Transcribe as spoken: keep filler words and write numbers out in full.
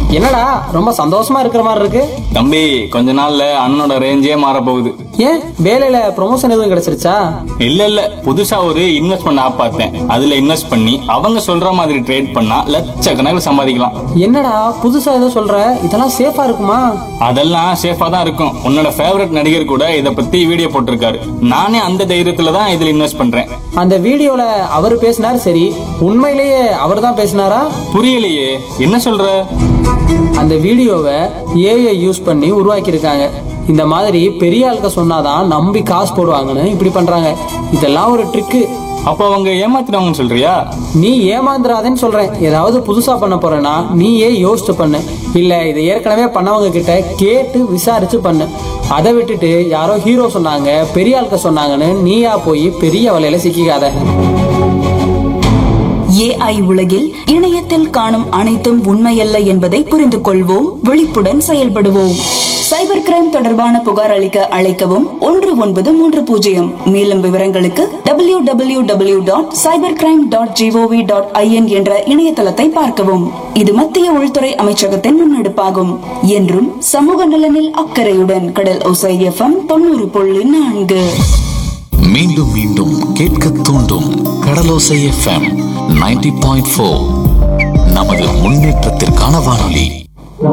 என்னடா ரொம்ப சந்தோஷமா இருக்கிற மாதிரி இருக்கு. தம்பி, கொஞ்ச நாள்ல அண்ணனோட ரேஞ்சே மாற போகுது. ஏன் வேலையில ப்ரொமோஷன் எதுவும் கிடைச்சிருச்சா? இல்ல இல்ல புதுசா ஒரு இன்வெஸ்ட்மெண்ட் ஆப் பார்த்தேன். அதுல இன்வெஸ்ட் பண்ணி அவங்க சொல்ற மாதிரி ட்ரேட் பண்ணா லட்சக்கணக்கில் சம்பாதிக்கலாம். என்னடா புதுசா ஏதோ சொல்ற, இதெல்லாம் சேஃபா இருக்குமா? அதெல்லாம் சேஃபா தான் இருக்கும். உன்னோட ஃபேவரட் நடிகர் கூட இத பத்தி வீடியோ போட்டிருக்காரு. நானே அந்த தைரியத்துல தான் இதுல இன்வெஸ்ட் பண்றேன். அந்த வீடியோல அவர் பேசினார், சரி உண்மையிலேயே அவர் தான் பேசினாரா? புரியலையே, என்ன சொல்ற? அந்த வீடியோவை ஏஐ யூஸ் பண்ணி உருவாக்கி இருக்காங்க. இந்த மாதிரி பெரிய ஆளுக்க சொன்னாதான் நம்பி காசு போடுவாங்கன்னு இப்படி பண்றாங்க. இதெல்லாம் ஒரு ட்ரிக்கு. அப்ப அவங்க ஏமாத்தினவங்கன்னு சொல்றியா? நீ ஏமாந்துடாதேன்னு சொல்றேன். ஏதாவது புதுசா பண்ண போறேன்னா நீயே யோசிச்சு பண்ணு. இல்ல இதை ஏற்கனவே பண்ணவங்க கிட்ட கேட்டு விசாரிச்சு பண்ணு. அதை விட்டுட்டு யாரோ ஹீரோ சொன்னாங்க பெரிய ஆளுக்க சொன்னாங்கன்னு நீயா போய் பெரிய வலையில சிக்கிக்காத. ஏஐ உலகில் இணையத்தில் காணும் அனைத்தும் உண்மையல்ல என்பதை புரிந்து கொள்வோம், விழிப்புடன் செயல்படுவோம். சைபர் கிரைம் தொடர்பான புகார் அளிக்க அழைக்கவும் ஒன்று ஒன்பது மூன்று பூஜ்ஜியம். மேலும் விவரங்களுக்கு W W W dot cyber crime dot gov dot IN என்ற இணையதளத்தை பார்க்கவும். இது மத்திய உள்துறை அமைச்சகத்தின் முன்னெடுப்பாகும். என்றும் சமூக நலனில் அக்கறையுடன் கடல் ஒசை எஃப்எம் தொண்ணூறு புள்ளி நான்கு. மீண்டும் மீண்டும் கேட்க தூண்டும் கடலோசை எஃப்எம் நைன்டி பாயிண்ட் ஃபோர். நமது முன்னேற்றத்திற்கான வானொலி.